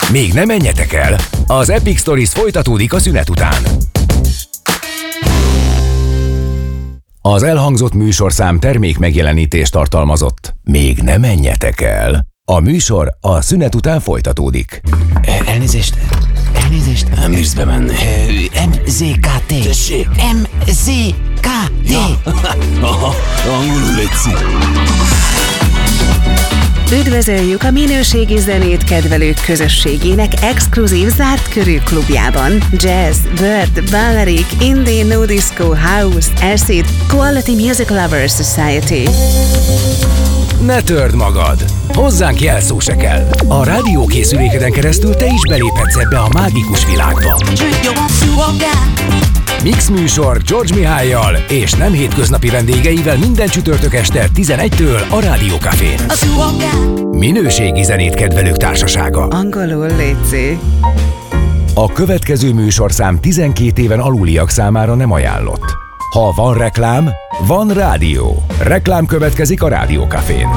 Még nem menjetek el, az Epic Stories folytatódik a szünet után. Az elhangzott műsorszám termék megjelenítést tartalmazott. Még nem menjetek el. A műsor a szünet után folytatódik. Elnézést. Nem bírsz bemenni. MZKT. Tessék. MZKT. Ja. Angolul létszik. Üdvözöljük a minőségi zenét kedvelők közösségének exkluzív zárt körű klubjában. Jazz, Bird, Balearic, Indie, No Disco, House, Acid, Quality Music Lovers Society. Ne törd magad! Hozzánk jelszó se kell. A rádiókészülékeden keresztül te is beléphetsz ebbe a mágikus világba. Mix műsor George Mihályjal és nem hétköznapi vendégeivel minden csütörtök este 11-től a Rádió Cafén. Minőségi zenét kedvelők társasága. Angolul létszik. A következő műsorszám 12 éven aluliak számára nem ajánlott. Ha van reklám, van rádió. Reklám következik a Rádió Cafén.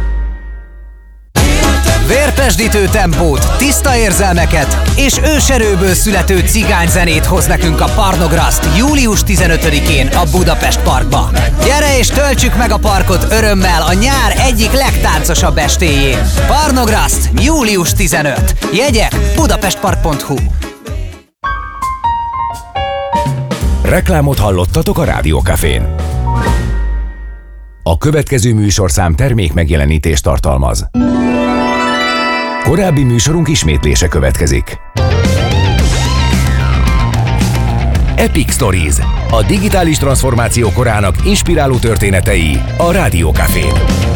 Vérpesdítő tempót, tiszta érzelmeket és őserőből születő cigányzenét hoz nekünk a Parnograszt július 15-én a Budapest Parkba. Gyere és töltsük meg a parkot örömmel a nyár egyik legtáncosabb estéjén. Parnograszt július 15. Jegyek budapestpark.hu. Reklámot hallottatok a Rádió Cafén. A következő műsorszám termék megjelenítést tartalmaz. Korábbi műsorunk ismétlése következik. Epic Stories, a digitális transformáció korának inspiráló történetei a Rádió Cafén.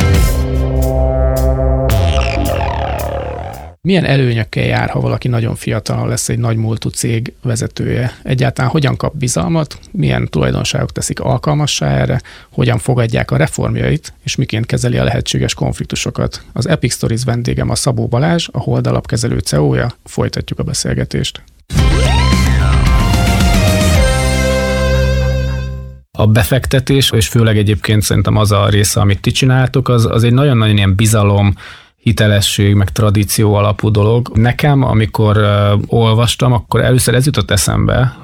Milyen előnyökkel jár, ha valaki nagyon fiatalon lesz egy nagy múltú cég vezetője? Egyáltalán hogyan kap bizalmat, milyen tulajdonságok teszik alkalmassá erre, hogyan fogadják a reformjait, és miként kezeli a lehetséges konfliktusokat? Az Epic Stories vendégem a Szabó Balázs, a Hold alapkezelő CEO-ja. Folytatjuk a beszélgetést. A befektetés, és főleg egyébként szerintem az a része, amit ti csináltok, az egy nagyon-nagyon ilyen bizalom, hitelesség, meg tradíció alapú dolog. Nekem, amikor olvastam, akkor először ez jutott eszembe,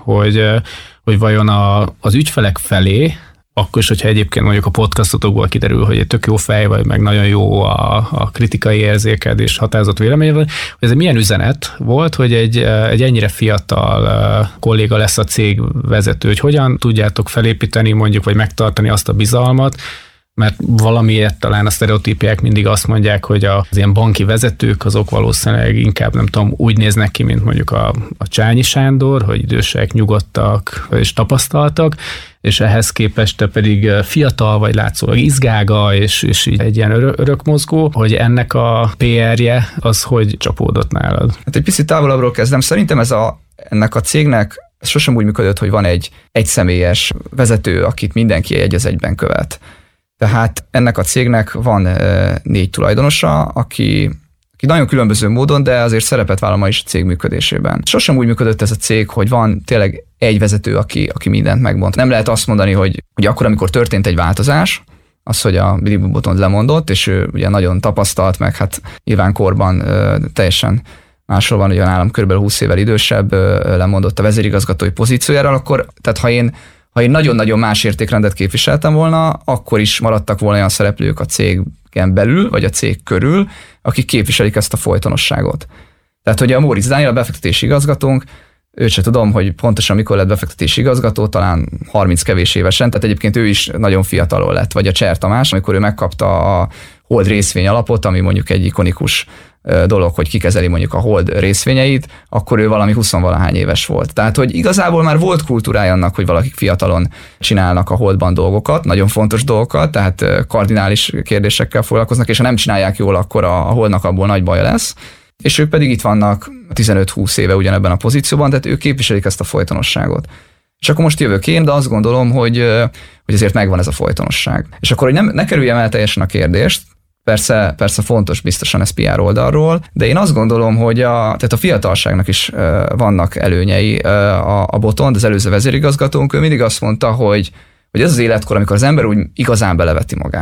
hogy vajon az ügyfelek felé, akkor is, hogyha egyébként mondjuk a podcastotokból kiderül, hogy egy tök jó fej vagy, meg nagyon jó a kritikai érzéked és határozott véleményed, hogy ez egy milyen üzenet volt, hogy egy ennyire fiatal kolléga lesz a cég vezető, hogy hogyan tudjátok felépíteni mondjuk, vagy megtartani azt a bizalmat, mert valamiért talán a sztereotípiák mindig azt mondják, hogy az ilyen banki vezetők azok valószínűleg inkább nem tudom, úgy néznek ki, mint mondjuk a Csányi Sándor, hogy idősek, nyugodtak és tapasztaltak, és ehhez képest te pedig fiatal vagy látszólag izgága, és így egy ilyen örökmozgó, hogy ennek a PR-je az hogy csapódott nálad? Hát egy picit távolabbról kezdem. Szerintem ennek a cégnek sosem úgy működött, hogy van egy egyszemélyes vezető, akit mindenki egy az egyben követ. Tehát ennek a cégnek van 4 tulajdonosa, aki nagyon különböző módon, de azért szerepet vállal ma is a cég működésében. Sosem úgy működött ez a cég, hogy van tényleg egy vezető, aki mindent megmond. Nem lehet azt mondani, hogy akkor, amikor történt egy változás, az, hogy a Billy Bob Botond lemondott, és ő ugye nagyon tapasztalt, meg hát nyilván korban teljesen máshol van, ugye nálam kb. 20 évvel idősebb, lemondott a vezérigazgatói pozíciójáról, akkor, tehát ha én nagyon-nagyon más értékrendet képviseltem volna, akkor is maradtak volna olyan szereplők a cégen belül, vagy a cég körül, akik képviselik ezt a folytonosságot. Tehát, hogy a Móricz Dániel, a befektetési igazgatónk, őt se tudom, hogy pontosan mikor lett befektetési igazgató, talán 30 kevés évesen, tehát egyébként ő is nagyon fiatalon lett, vagy a Cser Tamás, amikor ő megkapta a Hold részvény alapot, ami mondjuk egy ikonikus dolog, hogy kikezeli mondjuk a Hold részvényeit, akkor ő valami 20-valahány éves volt. Tehát, hogy igazából már volt kultúrája annak, hogy valakik fiatalon csinálnak a Holdban dolgokat, nagyon fontos dolgokat, tehát kardinális kérdésekkel foglalkoznak, és ha nem csinálják jól, akkor a Holdnak abból nagy baja lesz. És ők pedig itt vannak 15-20 éve ugyanebben a pozícióban, tehát ők képviselik ezt a folytonosságot. És akkor most jövök én, de azt gondolom, hogy azért megvan ez a folytonosság. És akkor, hogy ne kerüljem el teljesen a kérdést, persze fontos biztosan ez PR oldalról, de én azt gondolom, hogy tehát a fiatalságnak is vannak előnyei. A Botond, az előző vezérigazgatónk, ő mindig azt mondta, hogy ez az életkor, amikor az ember úgy igazán beleveti magát.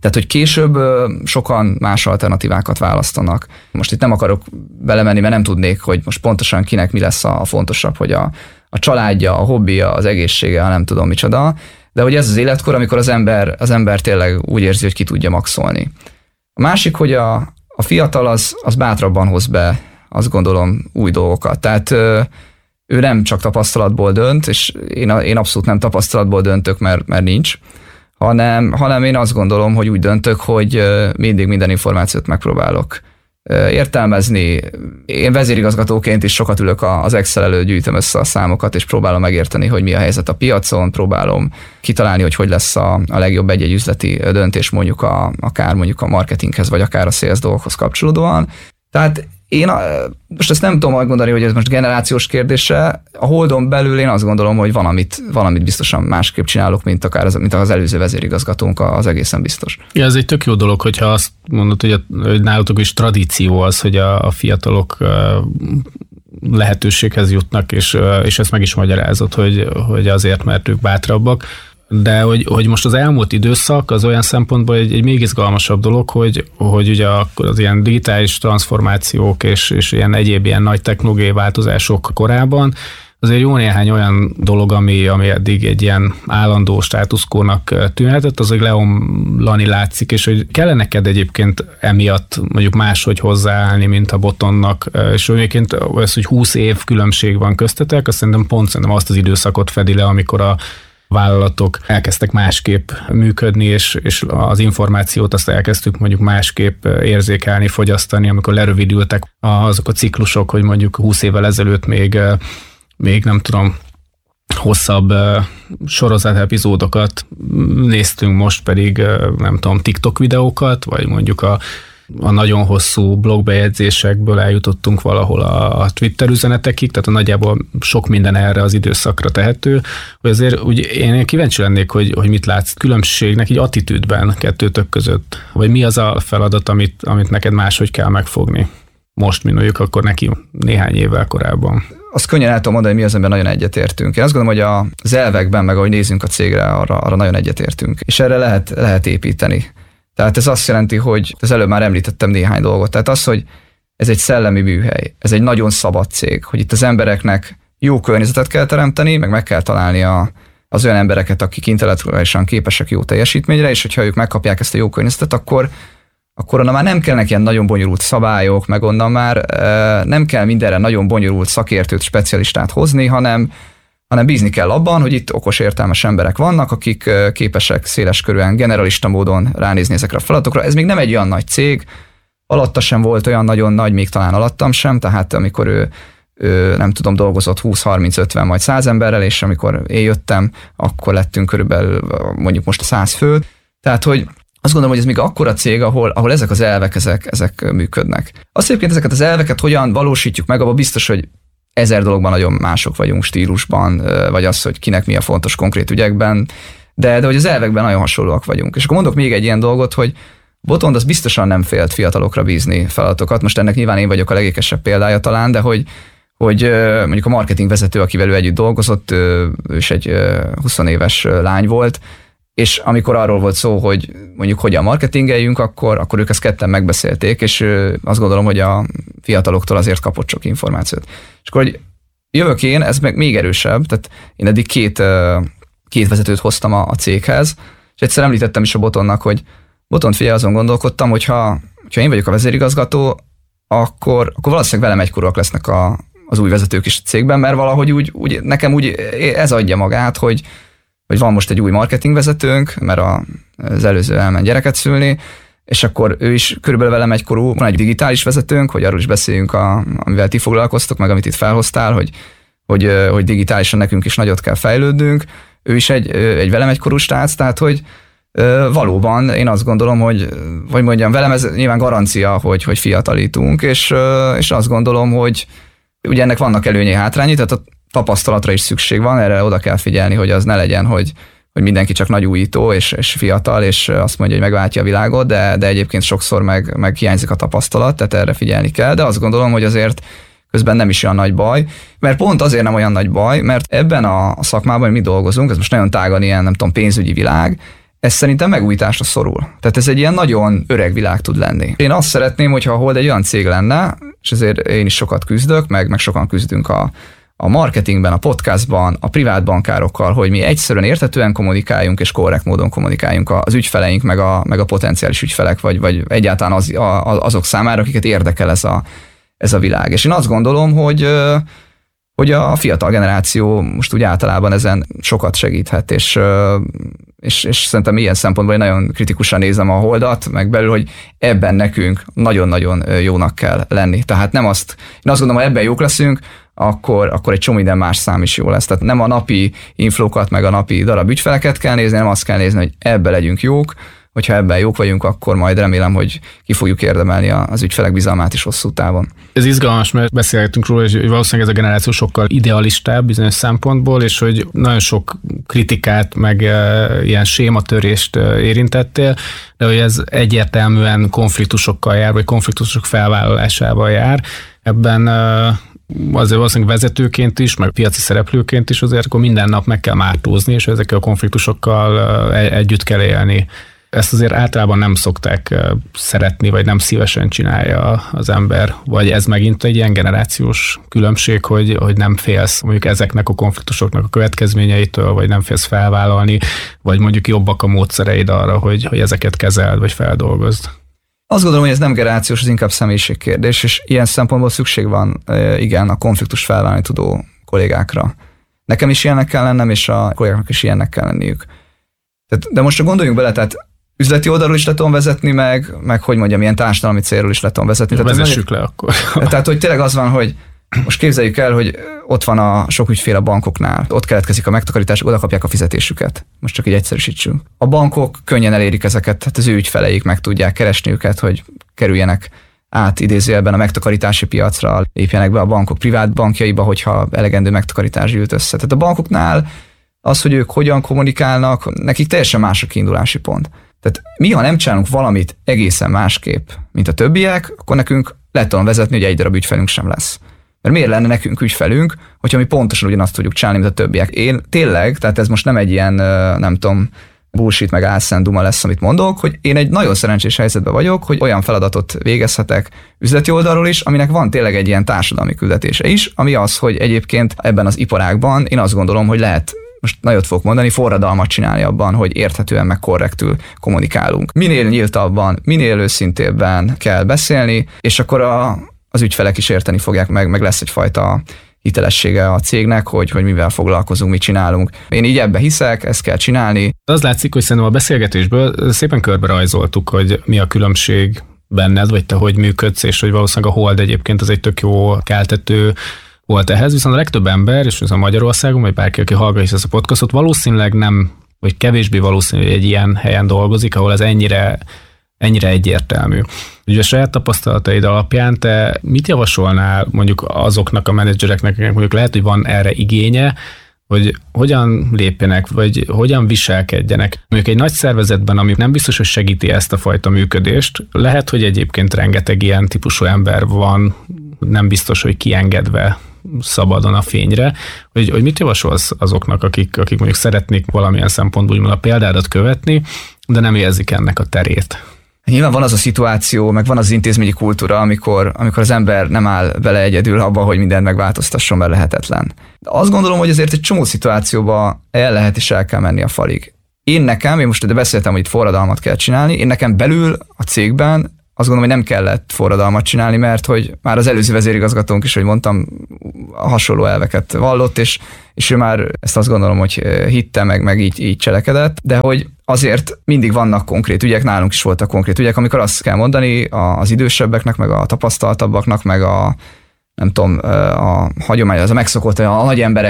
Tehát, hogy később sokan más alternatívákat választanak. Most itt nem akarok belemenni, mert nem tudnék, hogy most pontosan kinek mi lesz a fontosabb, hogy a családja, a hobbija, az egészsége, nem tudom micsoda, de hogy ez az életkor, amikor az ember tényleg úgy érzi, hogy ki tudja maxolni. A másik, hogy a fiatal az bátrabban hoz be, azt gondolom, új dolgokat. Tehát ő nem csak tapasztalatból dönt, és én abszolút nem tapasztalatból döntök, mert nincs, hanem én azt gondolom, hogy úgy döntök, hogy mindig minden információt megpróbálok értelmezni. Én vezérigazgatóként is sokat ülök az Excel előtt, gyűjtöm össze a számokat, és próbálom megérteni, hogy mi a helyzet a piacon, próbálom kitalálni, hogy lesz a legjobb egy üzleti döntés akár mondjuk a marketinghez, vagy akár a sales dolgokhoz kapcsolódóan. Tehát én most ezt nem tudom megmondani, hogy ez most generációs kérdése. A Holdon belül én azt gondolom, hogy valamit biztosan másképp csinálok, mint az előző vezérigazgatónk, az egészen biztos. Ja, ez egy tök jó dolog, hogyha azt mondod, hogy nálatok is tradíció az, hogy a fiatalok lehetőséghez jutnak, és ezt meg is magyarázod, hogy azért, mert ők bátrabbak. De hogy most az elmúlt időszak az olyan szempontból egy még izgalmasabb dolog, hogy ugye az ilyen digitális transformációk és ilyen egyéb ilyen nagy technológiai változások korában azért jó néhány olyan dolog, ami eddig egy ilyen állandó státuszkónak tűnhetett, az, hogy leomlani látszik, és hogy kellene neked egyébként emiatt mondjuk máshogy hozzáállni, mint a Botonnak, és egyébként az, hogy 20 év különbség van köztetek, azt szerintem azt az időszakot fedi le, amikor a vállalatok elkezdtek másképp működni, és az információt azt elkezdtük mondjuk másképp érzékelni, fogyasztani, amikor lerövidültek azok a ciklusok, hogy mondjuk 20 évvel ezelőtt még nem tudom, hosszabb sorozat epizódokat néztünk, most pedig nem tudom, TikTok videókat, vagy mondjuk a nagyon hosszú blogbejegyzésekből eljutottunk valahol a Twitter üzenetekig, tehát nagyjából sok minden erre az időszakra tehető, hogy azért úgy én kíváncsi lennék, hogy mit látsz különbségnek így attitűdben kettőtök között, vagy mi az a feladat, amit neked máshogy kell megfogni most, mint mondjuk akkor neki néhány évvel korábban. Azt könnyen el tudom mondani, hogy mi az, amiben nagyon egyetértünk. Én azt gondolom, hogy az elvekben, meg ahogy nézünk a cégre, arra nagyon egyetértünk. És erre lehet építeni. Tehát ez azt jelenti, hogy az előbb már említettem néhány dolgot. Tehát az, hogy ez egy szellemi műhely, ez egy nagyon szabad cég, hogy itt az embereknek jó környezetet kell teremteni, meg kell találni az olyan embereket, akik intellektuálisan képesek jó teljesítményre, és hogyha ők megkapják ezt a jó környezetet, akkor onnan már nem kellnek ilyen nagyon bonyolult szabályok, meg onnan már nem kell mindenre nagyon bonyolult szakértőt, specialistát hozni, hanem bízni kell abban, hogy itt okos, értelmes emberek vannak, akik képesek széleskörűen, generalista módon ránézni ezekre a feladatokra. Ez még nem egy olyan nagy cég, alatta sem volt olyan nagyon nagy, még talán alattam sem, tehát amikor ő nem tudom, dolgozott 20-30-50, majd 100 emberrel, és amikor én jöttem, akkor lettünk körülbelül mondjuk most 100 fő. Tehát, hogy azt gondolom, hogy ez még akkora cég, ahol ezek az elvek, ezek működnek. Azt egyébként ezeket az elveket hogyan valósítjuk meg, abban biztos, hogy 1000 dologban nagyon mások vagyunk stílusban, vagy az, hogy kinek mi a fontos konkrét ügyekben, de hogy az elvekben nagyon hasonlóak vagyunk. És akkor mondok még egy ilyen dolgot, hogy Botond az biztosan nem félt fiatalokra bízni feladatokat. Most ennek nyilván én vagyok a legékesebb példája talán, de hogy mondjuk a marketingvezető, akivel ő együtt dolgozott, ő is egy 20 éves lány volt, és amikor arról volt szó, hogy mondjuk hogyan marketingeljünk, akkor ők ezt ketten megbeszélték, és azt gondolom, hogy a fiataloktól azért kapott sok információt. És akkor, hogy jövök én, ez meg még erősebb, tehát én eddig két vezetőt hoztam a céghez, és egyszer említettem is a Botonnak, hogy Boton, figyelj, azon gondolkodtam, hogyha én vagyok a vezérigazgató, akkor valószínűleg velem egykorúak lesznek az új vezetők is a cégben, mert valahogy nekem úgy ez adja magát, hogy van most egy új marketingvezetőnk, mert az előző elment gyereket szülni, és akkor ő is körülbelül velem egykorú, van egy digitális vezetőnk, hogy arról is beszéljünk, amivel ti foglalkoztok, meg amit itt felhoztál, hogy digitálisan nekünk is nagyot kell fejlődnünk. Ő is egy velem egykorú srác, tehát hogy valóban én azt gondolom, hogy mondjam, velem ez nyilván garancia, hogy fiatalítunk, és azt gondolom, hogy ugye ennek vannak előnyei, hátrányai, tehát a tapasztalatra is szükség van, erre oda kell figyelni, hogy az ne legyen, hogy mindenki csak nagy újító és fiatal, és azt mondja, hogy megváltja a világot, de egyébként sokszor meg hiányzik a tapasztalat, tehát erre figyelni kell, de azt gondolom, hogy azért közben nem is olyan nagy baj, mert pont azért nem olyan nagy baj, mert ebben a szakmában, hogy mi dolgozunk, ez most nagyon tágan ilyen, nem tudom, pénzügyi világ, ez szerintem megújításra szorul. Tehát ez egy ilyen nagyon öreg világ tud lenni. Én azt szeretném, hogyha a Hold egy olyan cég lenne, és ezért én is sokat küzdök, meg sokan küzdünk a marketingben, a podcastban, a privát bankárokkal, hogy mi egyszerűen érthetően kommunikáljunk és korrekt módon kommunikáljunk az ügyfeleink, meg a potenciális ügyfelek, vagy egyáltalán azok számára, akiket érdekel ez a világ. És én azt gondolom, hogy a fiatal generáció most úgy általában ezen sokat segíthet, és szerintem ilyen szempontból én nagyon kritikusan nézem a Holdat, meg belül, hogy ebben nekünk nagyon-nagyon jónak kell lenni. Tehát én azt gondolom, ha ebben jók leszünk, akkor egy csomó minden más szám is jó lesz. Tehát nem a napi inflókat, meg a napi darab ügyfeleket kell nézni, hanem azt kell nézni, hogy ebben legyünk jók. Hogyha ebben jók vagyunk, akkor majd remélem, hogy ki fogjuk érdemelni az ügyfelek bizalmát is hosszú távon. Ez izgalmas, mert beszélgetünk róla, hogy valószínűleg ez a generáció sokkal idealistább bizonyos szempontból, és hogy nagyon sok kritikát, meg ilyen sématörést érintettél, de hogy ez egyértelműen konfliktusokkal jár, vagy konfliktusok felvállalásával jár. Ebben azért valószínűleg vezetőként is, meg piaci szereplőként is azért akkor minden nap meg kell mártózni, és ezekkel a konfliktusokkal együtt kell élni. Ezt azért általában nem szokták szeretni, vagy nem szívesen csinálja az ember. Vagy ez megint egy ilyen generációs különbség, hogy nem félsz mondjuk ezeknek a konfliktusoknak a következményeitől, vagy nem félsz felvállalni, vagy mondjuk jobbak a módszereid arra, hogy ezeket kezeld, vagy feldolgozd. Azt gondolom, hogy ez nem generációs, ez inkább személyiségkérdés, és ilyen szempontból szükség van, igen, a konfliktus felvállalni tudó kollégákra. Nekem is ilyennek kell lennem, és a kollégáknak is ilyennek kell lenniük. De most csak gondoljunk bele, tehát üzleti oldalról is le tudom vezetni, meg hogy mondjam, ilyen társadalmi célról is le tudom vezetni. Vezessük le akkor. Tehát, hogy tényleg az van, hogy most képzeljük el, hogy ott van a sok ügyfél a bankoknál, ott keletkezik a megtakarítás, oda kapják a fizetésüket. Most csak így egyszerűsítsünk. A bankok könnyen elérik ezeket, tehát az ő ügyfeleik meg tudják keresni őket, hogy kerüljenek át idézőjelben a megtakarítási piacra, lépjenek be a bankok privát bankjaiba, hogyha elegendő megtakarítás gyűlt össze. Tehát a bankoknál az, hogy ők hogyan kommunikálnak, nekik teljesen más a kiindulási pont. Tehát mi, ha nem csinálunk valamit egészen másképp, mint a többiek, akkor nekünk lehet tudom vezetni, hogy egy darab ügyfelünk sem lesz. Mert miért lenne nekünk ügyfelünk, hogyha mi pontosan ugyanazt tudjuk csinálni, mint a többiek. Én tényleg, tehát ez most nem egy ilyen, nem tudom, bullshit meg álszenduma lesz, amit mondok, hogy én egy nagyon szerencsés helyzetben vagyok, hogy olyan feladatot végezhetek üzleti oldalról is, aminek van tényleg egy ilyen társadalmi küldetése is, ami az, hogy egyébként ebben az iparágban én azt gondolom, hogy lehet, most nagyot fogok mondani, forradalmat csinálni abban, hogy érthetően meg korrektül kommunikálunk. Minél nyíltabban, minél őszintébben kell beszélni, és akkor az ügyfelek is érteni fogják meg lesz egyfajta hitelessége a cégnek, hogy mivel foglalkozunk, mit csinálunk. Én így ebbe hiszek, ezt kell csinálni. Az látszik, hogy szerintem a beszélgetésből szépen körbe rajzoltuk, hogy mi a különbség benned, vagy te hogy működsz, és hogy valószínűleg a Hold egyébként az egy tök jó keltető volt ehhez, viszont a legtöbb ember, és a Magyarországon, vagy bárki, aki hallgatja ezt a podcastot, valószínűleg nem, vagy kevésbé valószínű, hogy egy ilyen helyen dolgozik, ahol ez ennyire egyértelmű. Ugye a saját tapasztalataid alapján te mit javasolnál mondjuk azoknak a menedzsereknek, akik mondjuk lehet, hogy van erre igénye, hogy hogyan lépjenek, vagy hogyan viselkedjenek. Mondjuk egy nagy szervezetben, ami nem biztos, hogy segíti ezt a fajta működést, lehet, hogy egyébként rengeteg ilyen típusú ember van, nem biztos, hogy kiengedve szabadon a fényre, hogy mit javasolsz azoknak, akik mondjuk szeretnék valamilyen szempontból úgymond a példádat követni, de nem érzik ennek a terét. Nyilván van az a szituáció, meg van az intézményi kultúra, amikor az ember nem áll bele egyedül abba, hogy mindent megváltoztasson, mert lehetetlen. De azt gondolom, hogy azért egy csomó szituációba el lehet és el kell menni a falig. Én most beszéltem, hogy itt forradalmat kell csinálni, én nekem belül a cégben azt gondolom, hogy nem kellett forradalmat csinálni, mert hogy már az előző vezérigazgatónk is, hogy mondtam, hasonló elveket vallott, és ő már ezt azt gondolom, hogy hitte, meg így cselekedett, de hogy azért mindig vannak konkrét ügyek, nálunk is voltak konkrét ügyek, amikor azt kell mondani az idősebbeknek, meg a tapasztaltabbaknak, meg a nem tudom, a hagyomány, az a megszokott, a nagy emberek